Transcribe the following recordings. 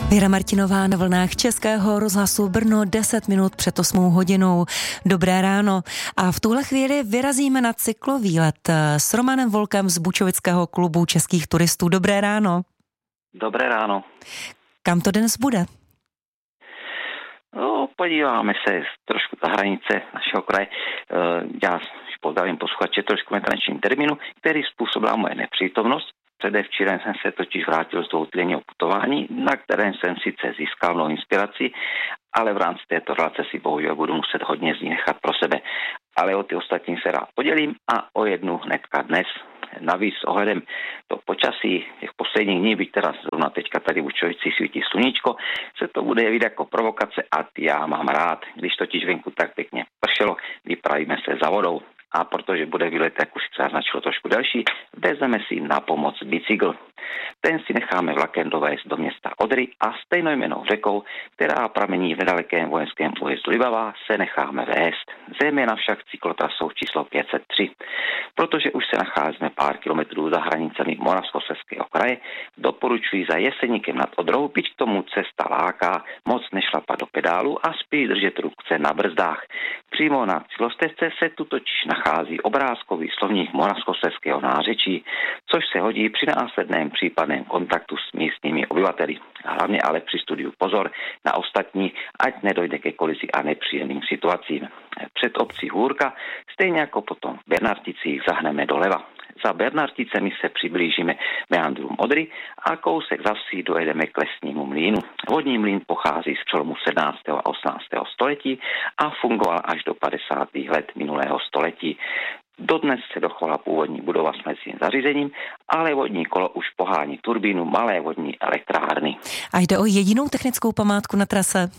Věra Martinová na vlnách Českého rozhlasu Brno 10 minut před 8 hodinou. Dobré ráno. A v tuhle chvíli vyrazíme na cyklovýlet s Romanem Volkem z Bučovického klubu českých turistů. Dobré ráno. Dobré ráno. Kam to dnes bude? No, podíváme se trošku za hranice našeho kraje. Já pozdravím posluchače trošku metanečním termínu, který způsobila moje nepřítomnost. Předevčírem jsem se totiž vrátil z dvoutýdenního putování, na kterém jsem sice získal mnoho inspirací, ale v rámci této relace si bohužel budu muset hodně z ní nechat pro sebe. Ale o ty ostatní se rád podělím a o jednu hnedka dnes. Navíc ohledem to počasí těch posledních dní, byť teda zrovna teďka tady v Bučovicích svítí sluníčko, se to bude jevit jako provokace a ty já mám rád. Když totiž venku tak pěkně pršelo, vypravíme se za vodou. A protože bude výlet, jak už se naznačilo, trošku delší, vezmeme si na pomoc bicykl. Ten si necháme vlakem dovést do města Odry a stejnojmennou řekou, která pramení v nedalekém vojenském újezdu Libavá, se necháme vést. Zejména však cyklotrasou číslo 503. Protože už se nacházíme pár kilometrů za hranicemi Moravskoslezského kraje, doporučuji za Jeseníkem nad Odrou, byť k tomu cesta láká, moc nešlapat do pedálu a spíš držet ruce na brzdách. Přímo na cyklostezce se tu totiž nachází obrázkový slovník moravskoslezského nářečí, což se hodí při následném případném kontaktu s místními obyvateli. Hlavně ale při studiu pozor na ostatní, ať nedojde ke kolizi a nepříjemným situacím. Před obcí Hůrka, stejně jako potom v Bernarticích, zahneme doleva. Za Bernarticemi se přiblížíme meandrům Odry a kousek za vsí dojedeme k lesnímu mlýnu. Vodní mlýn pochází z přelomu 17. a 18. století a fungoval až do 50. let minulého století. Dodnes se dochovala původní budova s mezím zařízením, ale vodní kolo už pohání turbínu malé vodní elektrárny. A jde o jedinou technickou památku na trase?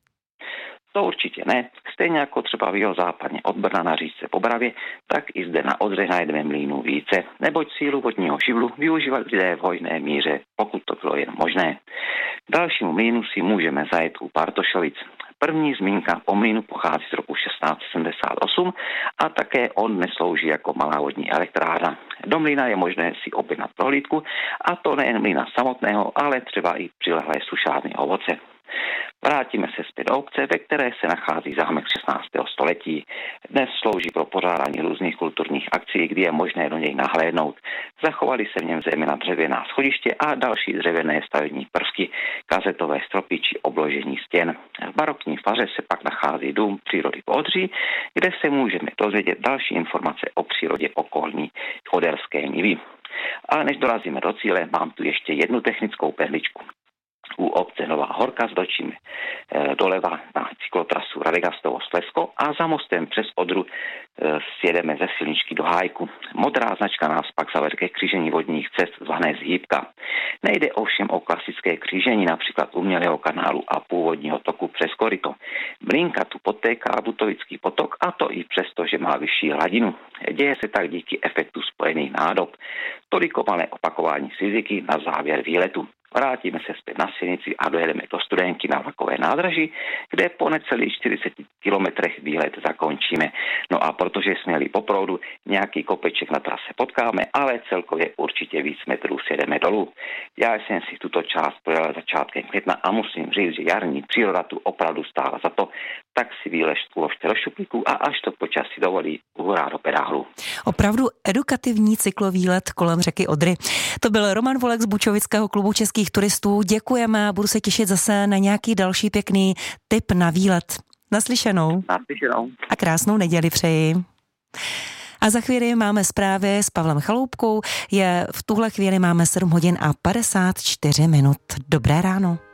To určitě ne. Stejně jako třeba v jihozápadně od Brna na říčce Pobravě, tak i zde na Odře najdeme mlýnů více, neboť sílu vodního živlu využívali lidé v hojné míře, pokud to bylo jen možné. K dalšímu mlýnu si můžeme zajet u Bartošovic. První zmínka o mlýnu pochází z roku 1678 a také on dnes slouží jako malá vodní elektrárna. Do mlýna je možné si objednat prohlídku, a to nejen mlýna samotného, ale třeba i přilehlé sušárny ovoce. Vrátíme se zpět do obce, ve které se nachází zámek 16. století. Dnes slouží pro pořádání různých kulturních akcí, kdy je možné do něj nahlédnout. Zachovaly se v něm zejména dřevěná schodiště a další dřevěné stavební prvky, kazetové stropy či obložení stěn. V barokní faře se pak nachází dům přírody v Odří, kde se můžeme dozvědět další informace o přírodě okolní Oderské nivy. Ale než dorazíme do cíle, mám tu ještě jednu technickou perličku. U obce Nová Horka zdočíme doleva na cyklotrasu Radegaftovo-Slezsko a za mostem přes Odru sjedeme ze silničky do Hájku. Modrá značka nás pak zavede ke křížení vodních cest zvané Zhýbka. Nejde ovšem o klasické křížení, například umělého kanálu a původního toku přes koryto. Mlýnka tu potéká Butovický potok, a to i přesto, že má vyšší hladinu. Děje se tak díky efektu spojených nádob. Toliko malé opakování fyziky na závěr výletu. Vrátíme se zpět na silnici a dojedeme do Studénky na vlakové nádraží, kde po necelých 40 kilometrech výlet zakončíme. No a protože jsme jeli po proudu, nějaký kopeček na trase potkáme, ale celkově určitě víc metrů sjedeme dolů. Já jsem si tuto část projel začátkem května a musím říct, že jarní příroda tu opravdu stála za to, tak si výlet uložte do šuplíku a až to počasí dovolí, hurá do pedálu. Opravdu edukativní cyklovýlet kolem řeky Odry. To byl Roman Volek z Bučovického klubu českých turistů. Děkujeme a budu se těšit zase na nějaký další pěkný tip na výlet. Naslyšenou. Naslyšenou. A krásnou neděli přeji. A za chvíli máme zprávy s Pavlem Chaloupkou. V tuhle chvíli máme 7 hodin a 54 minut. Dobré ráno.